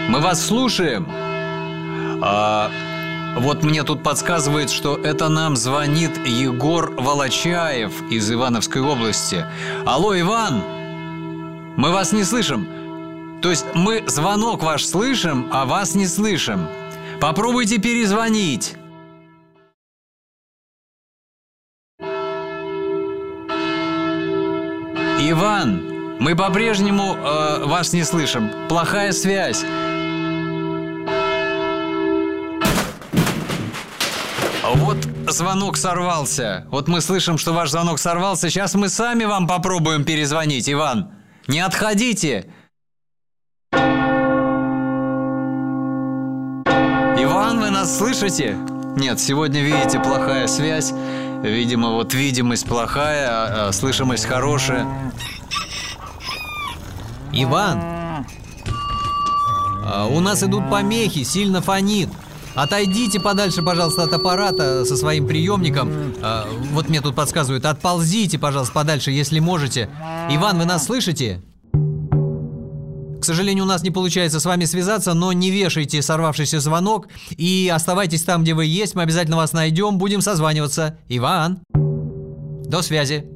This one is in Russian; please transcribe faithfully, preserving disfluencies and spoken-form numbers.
Мы вас слушаем. А, вот мне тут подсказывает, что это нам звонит Егор Волочаев из Ивановской области. Алло, Иван, мы вас не слышим. То есть мы звонок ваш слышим, а вас не слышим. Попробуйте перезвонить. Иван, мы по-прежнему э, вас не слышим. Плохая связь. Вот звонок сорвался. Вот мы слышим, что ваш звонок сорвался. Сейчас мы сами вам попробуем перезвонить, Иван. Не отходите. Иван, вы нас слышите? Нет, сегодня, видите, плохая связь. Видимо, вот видимость плохая, а, а слышимость хорошая. Иван, а, у нас идут помехи, сильно фонит. Отойдите подальше, пожалуйста, от аппарата со своим приемником. а, Вот мне тут подсказывают, отползите, пожалуйста, подальше, если можете. Иван, вы нас слышите? К сожалению, у нас не получается с вами связаться, но не вешайте сорвавшийся звонок и оставайтесь там, где вы есть, мы обязательно вас найдем, будем созваниваться. Иван, до связи.